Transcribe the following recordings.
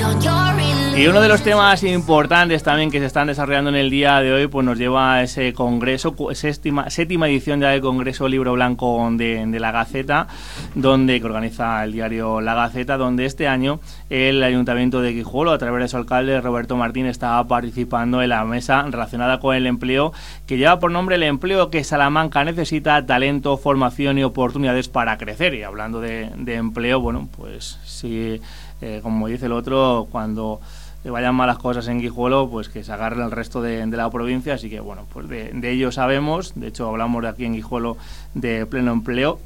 Y uno de los temas importantes también que se están desarrollando en el día de hoy, pues nos lleva a ese congreso, séptima edición ya del Congreso Libro Blanco de la Gaceta, que organiza el diario La Gaceta, donde este año el Ayuntamiento de Guijuelo, a través de su alcalde Roberto Martín, estaba participando en la mesa relacionada con el empleo, que lleva por nombre El empleo que Salamanca necesita: talento, formación y oportunidades para crecer. Y hablando de empleo, bueno, pues sí, como dice el otro, cuando vayan malas cosas en Guijuelo, pues que se agarre el resto de la provincia. Así que bueno, pues de ello sabemos. De hecho, hablamos de aquí en Guijuelo de pleno empleo,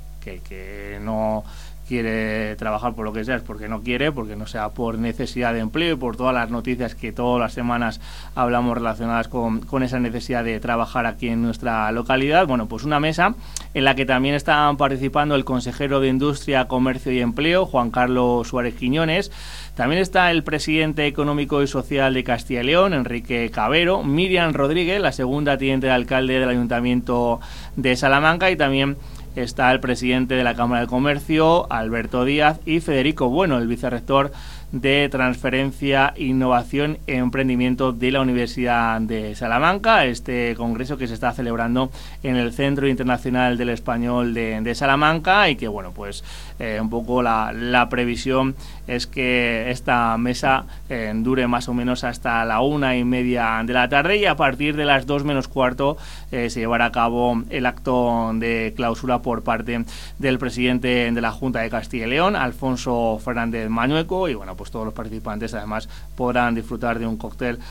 que no quiere trabajar por lo que sea, es porque no quiere, porque no sea por necesidad de empleo, y por todas las noticias que todas las semanas hablamos relacionadas con esa necesidad de trabajar aquí en nuestra localidad. Bueno, pues una mesa en la que también están participando el consejero de Industria, Comercio y Empleo, Juan Carlos Suárez Quiñones. También está el presidente económico y social de Castilla y León, Enrique Cabero, Miriam Rodríguez, la segunda teniente de alcalde del Ayuntamiento de Salamanca, y también está el presidente de la Cámara de Comercio, Alberto Díaz, y Federico Bueno, el vicerrector de Transferencia, Innovación e Emprendimiento de la Universidad de Salamanca. Este congreso que se está celebrando en el Centro Internacional del Español de Salamanca, y que bueno, pues un poco la previsión es que esta mesa dure más o menos hasta la 1:30 de la tarde, y a partir de las 2 menos cuarto se llevará a cabo el acto de clausura por parte del presidente de la Junta de Castilla y León, Alfonso Fernández Mañueco. Y bueno, pues todos los participantes además podrán disfrutar de un cóctel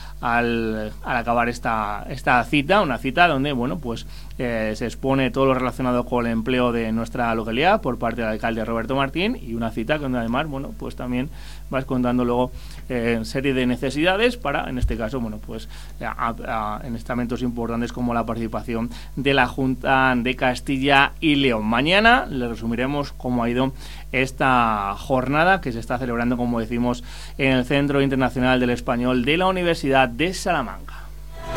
al acabar esta cita, una cita donde bueno, pues se expone todo lo relacionado con el empleo de nuestra localidad por parte del alcalde Roberto Martín, y una cita donde además bueno, pues también vas contando luego serie de necesidades para, en este caso, bueno, pues en estamentos importantes como la participación de la Junta de Castilla y León. Mañana le resumiremos cómo ha ido esta jornada que se está celebrando, como decimos, en el Centro Internacional del Español de la Universidad de Salamanca.